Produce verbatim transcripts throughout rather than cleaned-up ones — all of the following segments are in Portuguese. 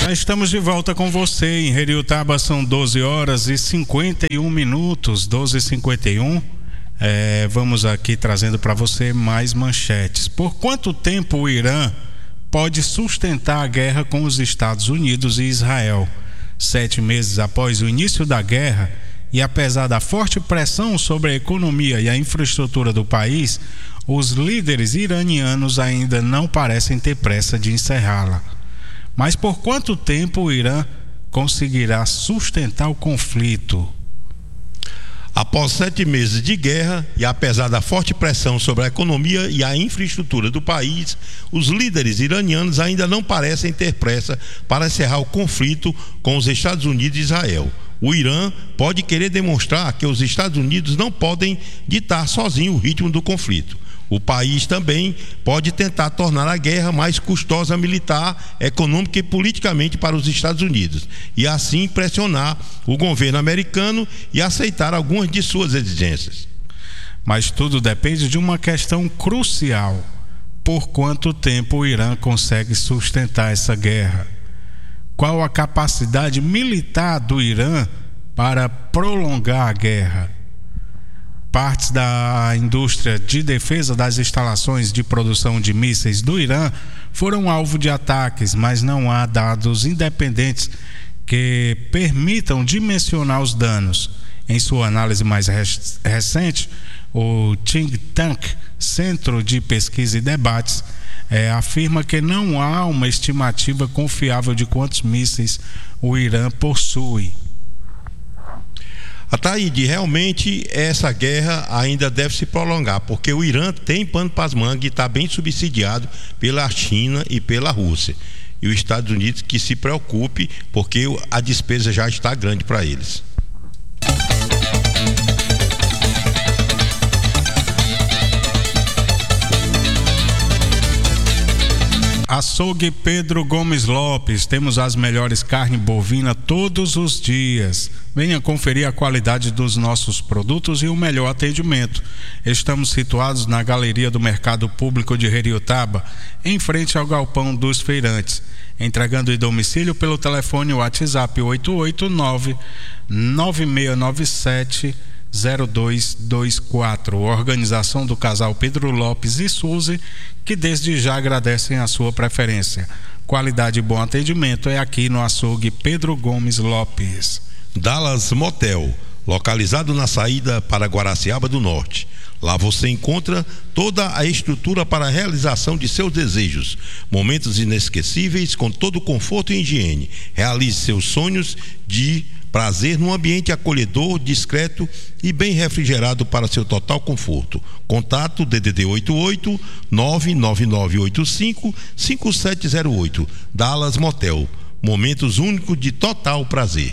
Já estamos de volta com você em Heriotaba, são doze horas e cinquenta e um minutos, doze e cinquenta e um. É, vamos aqui trazendo para você mais manchetes. Por quanto tempo o Irã pode sustentar a guerra com os Estados Unidos e Israel? Sete meses após o início da guerra, e apesar da forte pressão sobre a economia e a infraestrutura do país, os líderes iranianos ainda não parecem ter pressa de encerrá-la. Mas por quanto tempo o Irã conseguirá sustentar o conflito? Após sete meses de guerra e apesar da forte pressão sobre a economia e a infraestrutura do país, os líderes iranianos ainda não parecem ter pressa para encerrar o conflito com os Estados Unidos e Israel. O Irã pode querer demonstrar que os Estados Unidos não podem ditar sozinho o ritmo do conflito. O país também pode tentar tornar a guerra mais custosa militar, econômica e politicamente para os Estados Unidos, e assim pressionar o governo americano e aceitar algumas de suas exigências. Mas tudo depende de uma questão crucial: por quanto tempo o Irã consegue sustentar essa guerra? Qual a capacidade militar do Irã para prolongar a guerra? Partes da indústria de defesa das instalações de produção de mísseis do Irã foram alvo de ataques, mas não há dados independentes que permitam dimensionar os danos. Em sua análise mais recente, o think tank Centro de Pesquisa e Debates é, afirma que não há uma estimativa confiável de quantos mísseis o Irã possui. Ataíde, realmente essa guerra ainda deve se prolongar, porque o Irã tem pano para as mangas e está bem subsidiado pela China e pela Rússia. E os Estados Unidos que se preocupe, porque a despesa já está grande para eles. Açougue Pedro Gomes Lopes, temos as melhores carnes bovina todos os dias. Venha conferir a qualidade dos nossos produtos e o melhor atendimento. Estamos situados na Galeria do Mercado Público de Heriotaba, em frente ao Galpão dos Feirantes. Entregando em domicílio pelo telefone WhatsApp oito oito nove, nove seis nove sete, zero dois dois quatro. Organização do casal Pedro Lopes e Suzy, que desde já agradecem a sua preferência. Qualidade e bom atendimento é aqui no Açougue Pedro Gomes Lopes. Dallas Motel, localizado na saída para Guaraciaba do Norte. Lá você encontra toda a estrutura para a realização de seus desejos. Momentos inesquecíveis com todo o conforto e higiene. Realize seus sonhos de prazer num ambiente acolhedor, discreto e bem refrigerado para seu total conforto. Contato D D D oito oito, nove nove nove oito cinco, cinco sete zero oito. Dallas Motel. Momentos únicos de total prazer.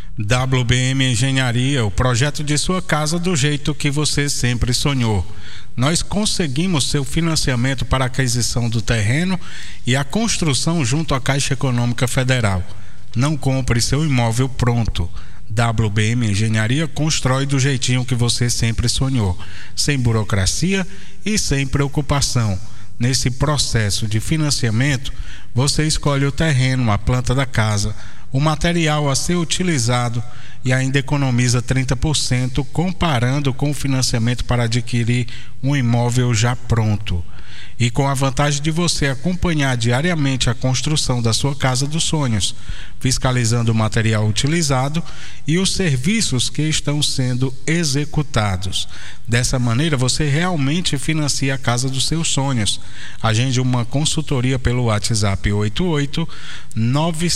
W B M Engenharia, o projeto de sua casa do jeito que você sempre sonhou. Nós conseguimos seu financiamento para a aquisição do terreno e a construção junto à Caixa Econômica Federal. Não compre seu imóvel pronto. W B M Engenharia constrói do jeitinho que você sempre sonhou, sem burocracia e sem preocupação. Nesse processo de financiamento, você escolhe o terreno, a planta da casa, o material a ser utilizado e ainda economiza trinta por cento comparando com o financiamento para adquirir um imóvel já pronto. E com a vantagem de você acompanhar diariamente a construção da sua casa dos sonhos, fiscalizando o material utilizado e os serviços que estão sendo executados. Dessa maneira, você realmente financia a casa dos seus sonhos. Agende uma consultoria pelo WhatsApp oito oito nove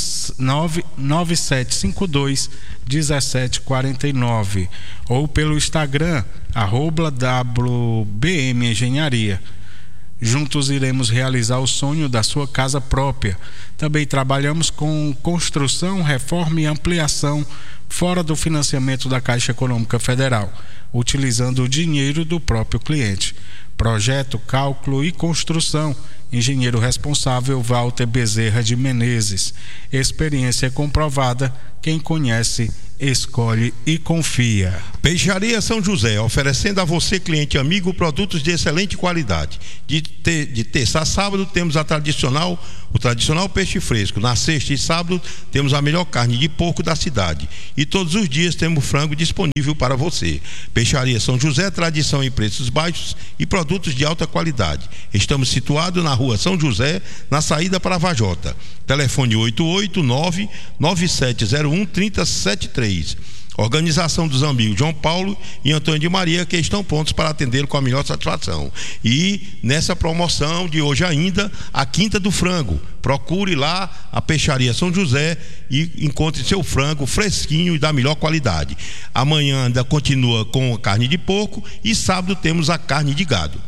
nove sete cinco dois um sete quatro nove ou pelo Instagram, arroba W B M Engenharia. Juntos iremos realizar o sonho da sua casa própria. Também trabalhamos com construção, reforma e ampliação fora do financiamento da Caixa Econômica Federal, utilizando o dinheiro do próprio cliente. Projeto, cálculo e construção. Engenheiro responsável Walter Bezerra de Menezes. Experiência comprovada. Quem conhece, escolhe e confia. Peixaria São José, oferecendo a você, cliente amigo, produtos de excelente qualidade. De, te, de terça a sábado temos a tradicional, o tradicional peixe fresco. Na sexta e sábado temos a melhor carne de porco da cidade. E todos os dias temos frango disponível para você. Peixaria São José, tradição em preços baixos e produtos de alta qualidade. Estamos situados na rua São José, na saída para a Vajota. Telefone oito oito nove, nove sete zero um, três zero sete três. Organização dos amigos João Paulo e Antônio de Maria, que estão prontos para atendê-lo com a melhor satisfação. E nessa promoção de hoje ainda, a Quinta do Frango. Procure lá a Peixaria São José e encontre seu frango fresquinho e da melhor qualidade. Amanhã ainda continua com a carne de porco e sábado temos a carne de gado.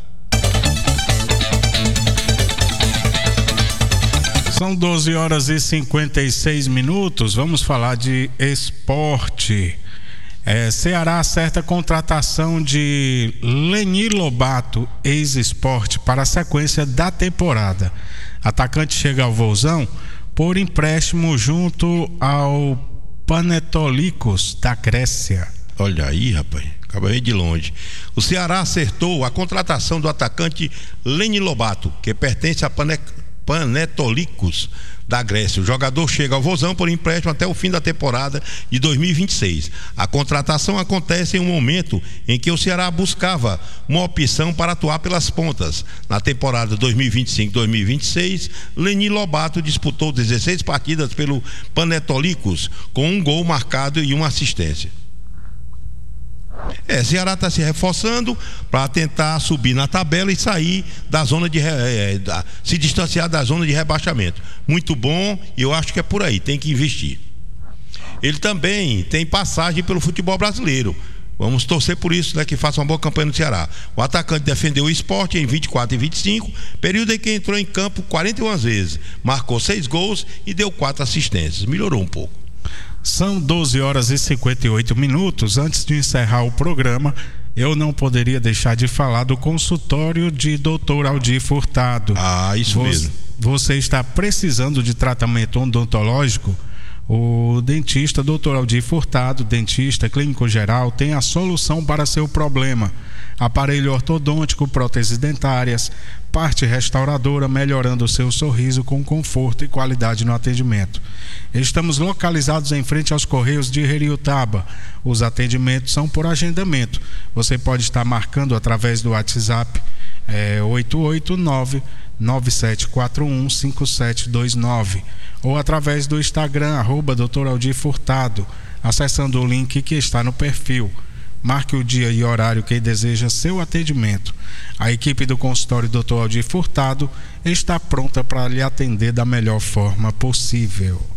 São doze horas e cinquenta e seis minutos. Vamos falar de esporte. É, Ceará acerta a contratação de Leni Lobato, ex-esporte, para a sequência da temporada. Atacante chega ao Vozão por empréstimo junto ao Panetolikos da Grécia. Olha aí, rapaz, acabei de longe. O Ceará acertou a contratação do atacante Leni Lobato, que pertence a Panetolikos Panetolikos da Grécia. O jogador chega ao Vozão por empréstimo até o fim da temporada de dois mil e vinte e seis. A contratação acontece em um momento em que o Ceará buscava uma opção para atuar pelas pontas. Na temporada dois mil e vinte e cinco dois mil e vinte e seis, Leni Lobato disputou dezesseis partidas pelo Panetolikos, com um gol marcado e uma assistência. É, Ceará está se reforçando para tentar subir na tabela e sair da zona de é, da, se distanciar da zona de rebaixamento. Muito bom, e eu acho que é por aí, tem que investir. Ele também tem passagem pelo futebol brasileiro. Vamos torcer por isso, né, que faça uma boa campanha no Ceará. O atacante defendeu o Sport em vinte e quatro e vinte e cinco, período em que entrou em campo quarenta e uma vezes, marcou seis gols e deu quatro assistências. Melhorou um pouco. São doze horas e cinquenta e oito minutos. Antes de encerrar o programa, eu não poderia deixar de falar do consultório de doutor Aldir Furtado. Ah, isso você, mesmo. Você está precisando de tratamento odontológico? O dentista doutor Aldir Furtado, dentista clínico geral, tem a solução para seu problema. Aparelho ortodôntico, próteses dentárias, parte restauradora, melhorando o seu sorriso com conforto e qualidade no atendimento. Estamos localizados em frente aos Correios de Heriotaba. Os atendimentos são por agendamento. Você pode estar marcando através do WhatsApp é, oito oito nove, nove sete quatro um, cinco sete dois nove ou através do Instagram, arroba doutor Aldir Furtado, acessando o link que está no perfil. Marque o dia e horário que deseja seu atendimento. A equipe do consultório doutor Aldir Furtado está pronta para lhe atender da melhor forma possível.